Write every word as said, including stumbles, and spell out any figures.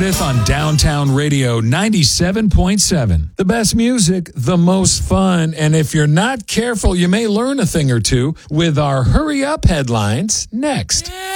Meredith on Downtown Radio ninety-seven point seven. The best music, the most fun, and if you're not careful, you may learn a thing or two with our Hurry Up headlines next.